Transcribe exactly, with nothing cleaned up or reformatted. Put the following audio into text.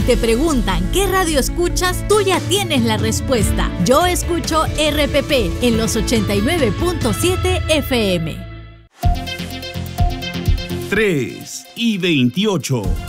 te preguntan qué radio escuchas, tú ya tienes la respuesta. Yo escucho R P P en los ochenta y nueve punto siete F M. tres y veintiocho.